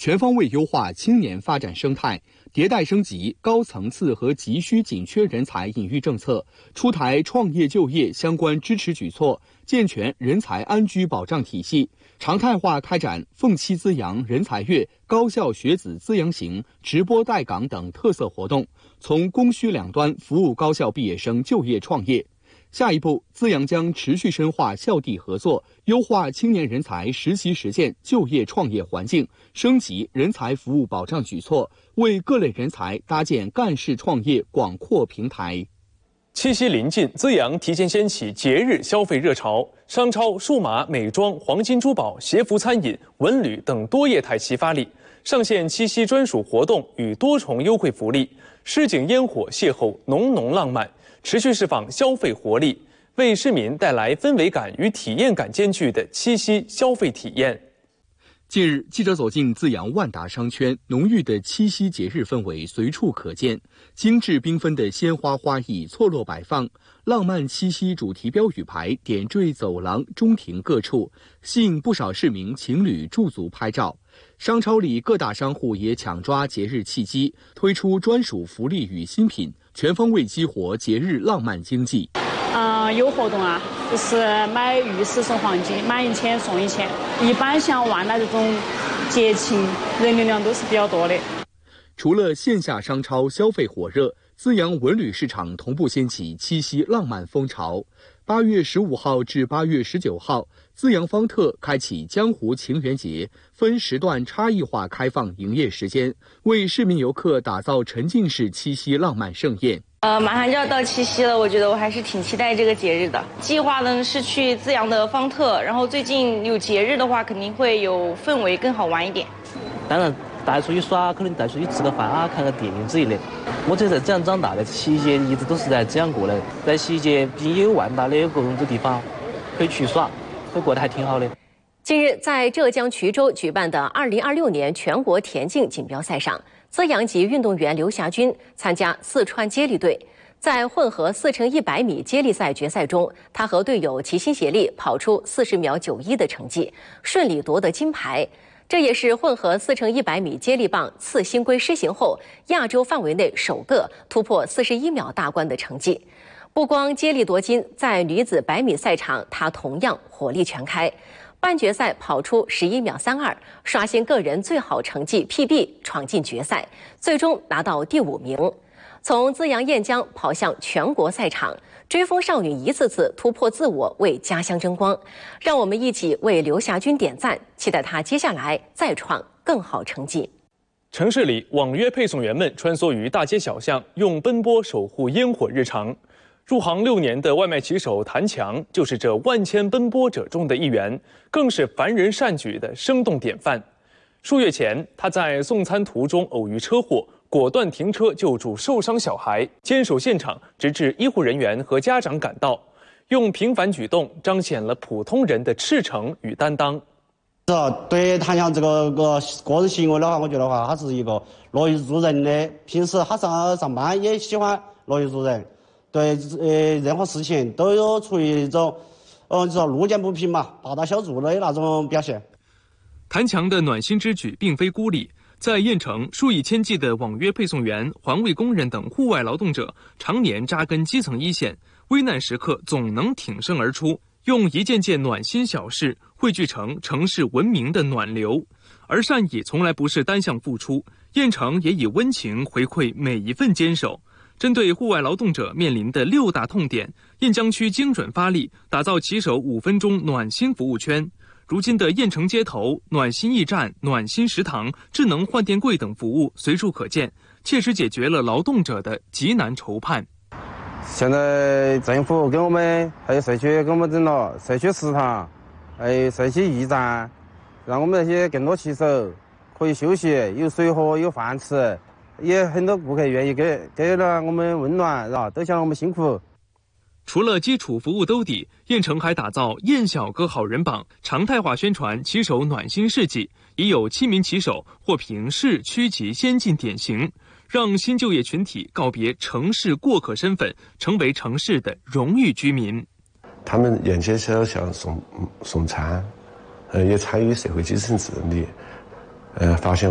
全方位优化青年发展生态，迭代升级高层次和急需紧缺人才引育政策，出台创业就业相关支持举措，健全人才安居保障体系，常态化开展凤栖滋养人才月、高校学子滋养行、直播带岗等特色活动，从供需两端服务高校毕业生就业创业。下一步，资阳将持续深化校地合作，优化青年人才实习实践就业创业环境，升级人才服务保障举措，为各类人才搭建干事创业广阔平台。 七夕临近，资阳提前掀起节日消费热潮，商超、数码、美妆、黄金珠宝、鞋服、餐饮、文旅等多业态齐发力，上线七夕专属活动与多重优惠福利，诗景烟火邂逅，浓浓浪漫。持续释放消费活力，为市民带来氛围感与体验感兼具的七夕消费体验。 近日，记者走进资阳万达商圈，浓郁的七夕节日氛围随处可见，精致缤纷的鲜花花艺错落摆放，浪漫七夕主题标语牌点缀走廊、中庭各处，吸引不少市民情侣驻足拍照。商超里各大商户也抢抓节日契机，推出专属福利与新品，全方位激活节日浪漫经济。 有活动啊，就是买玉石送黄金，买1000送1000。一般像万达这种节庆，人流量都是比较多的。 除了线下商超消费火热，资阳文旅市场同步掀起七夕浪漫风潮。8月15号至8月19号，资阳方特开启江湖情人节，分时段差异化开放营业时间，为市民游客打造沉浸式七夕浪漫盛宴。 马上就要到七夕了，我觉得我还是挺期待这个节日的。计划呢是去资阳的方特，然后最近有节日的话，肯定会有氛围更好玩一点。 当然，带出去耍，可能带出去吃个饭啊，看个电影之类的。我这在资阳长大的，七夕节一直都是在资阳过的。在七夕节，毕竟有万达的各种地方可以去耍，会过得还挺好的。 近日，在浙江衢州举办的2026年全国田径锦标赛上，资阳籍运动员刘霞军参加四川接力队。在混合4×100米接力赛决赛中，他和队友齐心协力跑出40秒91的成绩，顺利夺得金牌。这也是混合4×100米接力棒次新规施行后，亚洲范围内首个突破41秒大关的成绩。不光接力夺金，在女子100米赛场，他同样火力全开。半决赛跑出11秒32，刷新个人最好成绩 PB， 闯进决赛，最终拿到第5名。从资阳雁江跑向全国赛场，追风少女一次次突破自我，为家乡争光。让我们一起为刘霞军点赞，期待她接下来再创更好成绩。 城市里，网约配送员们穿梭于大街小巷，用奔波守护烟火日常。入行6年的外卖骑手谭强就是这万千奔波者中的一员，更是凡人善举的生动典范。数月前，他在送餐途中偶遇车祸，果断停车救助受伤小孩，坚守现场，直至医护人员和家长赶到，用平凡举动彰显了普通人的赤诚与担当。 对谭强这个个人行为的话，我觉得话他是一个乐于助人的，平时他上班也喜欢乐于助人。对任何事情都有处于一种，路见不平嘛，大打小助的那种表现。 谭强的暖心之举并非孤立，在燕城，数以千计的网约配送员、环卫工人等户外劳动者，常年扎根基层一线，危难时刻总能挺身而出，用一件件暖心小事汇聚成城市文明的暖流。而善意从来不是单向付出，燕城也以温情回馈每一份坚守。针对户外劳动者面临的6大痛点，雁江区精准发力，打造骑手5分钟暖心服务圈。如今的燕城街头、暖心驿站、暖心食堂、智能换电柜等服务随处可见，切实解决了劳动者的急难愁盼。 现在政府给我们还有社区给我们整了社区食堂，还有社区驿站，让我们那些更多骑手可以休息，有水喝，有饭吃。也很多顾客愿意给了我们温暖，是吧？都想我们辛苦。 除了基础服务兜底，燕城还打造燕小哥好人榜，常态化宣传骑手暖心事迹，已有7名骑手获评市区级先进典型，让新就业群体告别城市过客身份，成为城市的荣誉居民。 他们沿街小巷送餐，也参与社会基层治理，发现